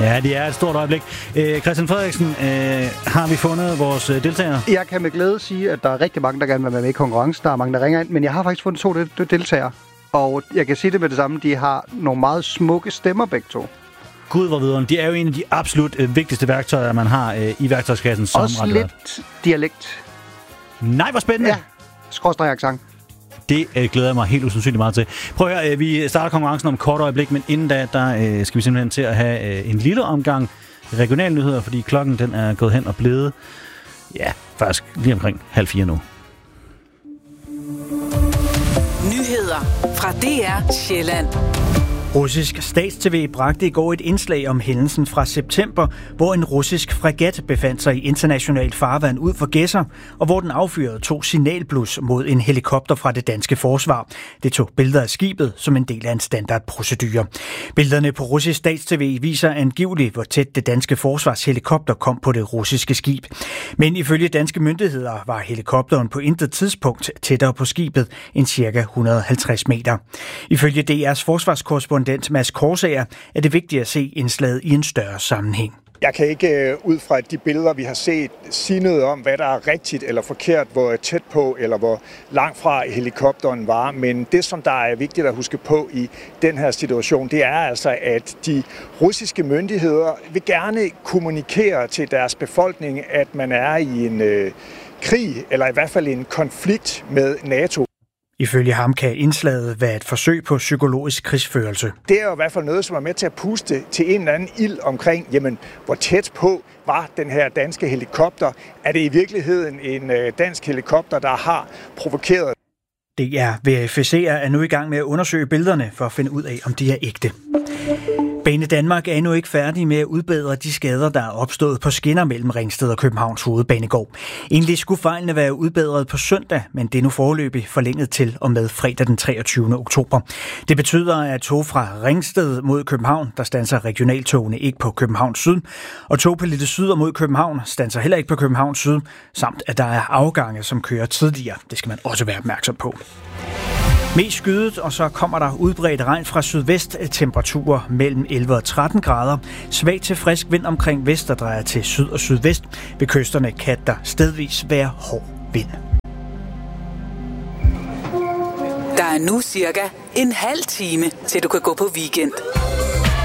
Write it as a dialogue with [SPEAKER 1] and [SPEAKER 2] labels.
[SPEAKER 1] Ja, det er et stort øjeblik. Christian Frederiksen, har vi fundet vores deltagere?
[SPEAKER 2] Jeg kan med glæde sige, at der er rigtig mange, der gerne vil være med i konkurrencen. Der er mange, der ringer ind, men jeg har faktisk fundet 2 deltagere. Og jeg kan sige det med det samme, de har nogle meget smukke stemmer begge to.
[SPEAKER 1] Gud, hvor videre. De er jo en af de absolut vigtigste værktøjer, man har i værktøjskassen som
[SPEAKER 2] også lidt dialekt.
[SPEAKER 1] Nej, hvor spændende.
[SPEAKER 2] Ja, skråstreg accent.
[SPEAKER 1] Det glæder jeg mig helt usandsynligt meget til. Prøv at høre, vi starter konkurrencen om et kort øjeblik, men inden da, skal vi simpelthen til at have en lille omgang regionale nyheder, fordi klokken den er gået hen og blevet, ja, faktisk lige omkring 3:30 nu.
[SPEAKER 3] Nyheder fra DR Sjælland.
[SPEAKER 4] Russisk stats-TV bragte i går et indslag om hændelsen fra september, hvor en russisk fregat befandt sig i internationalt farvand ud for Gedser, og hvor den affyrede 2 signalblus mod en helikopter fra det danske forsvar. Det tog billeder af skibet som en del af en standardprocedure. Billederne på russisk stats-TV viser angiveligt, hvor tæt det danske forsvarshelikopter kom på det russiske skib. Men ifølge danske myndigheder var helikopteren på intet tidspunkt tættere på skibet end ca. 150 meter. Ifølge DR's forsvarskorrespondent Mads Korsager er det vigtigt at se indslaget i en større sammenhæng.
[SPEAKER 5] Jeg kan ikke ud fra de billeder, vi har set, sige noget om, hvad der er rigtigt eller forkert, hvor tæt på eller hvor langt fra helikopteren var. Men det, som der er vigtigt at huske på i den her situation, det er altså, at de russiske myndigheder vil gerne kommunikere til deres befolkning, at man er i en krig eller i hvert fald en konflikt med NATO.
[SPEAKER 4] Ifølge ham kan indslaget være et forsøg på psykologisk krigsførelse.
[SPEAKER 5] Det er jo i hvert fald noget, som er med til at puste til en eller anden ild omkring, jamen, hvor tæt på var den her danske helikopter. Er det i virkeligheden en dansk helikopter, der har provokeret?
[SPEAKER 4] DR verificerer er nu i gang med at undersøge billederne for at finde ud af, om de er ægte. Banedanmark er endnu ikke færdig med at udbedre de skader, der er opstået på skinner mellem Ringsted og Københavns Hovedbanegård. Egentlig skulle fejlene være udbedret på søndag, men det er nu foreløbig forlænget til og med fredag den 23. oktober. Det betyder, at tog fra Ringsted mod København, der standser regionaltogene ikke på Københavns Syd, og tog på Lille Syd og mod København standser heller ikke på Københavns Syd, samt at der er afgange, som kører tidligere. Det skal man også være opmærksom på. Mest skydet, og så kommer der udbredt regn fra sydvest, temperaturer mellem 11 og 13 grader. Svag til frisk vind omkring vest, der drejer til syd og sydvest. Ved kysterne kan der stedvis være hård vind.
[SPEAKER 3] Der er nu cirka en halv time, til du kan gå på weekend.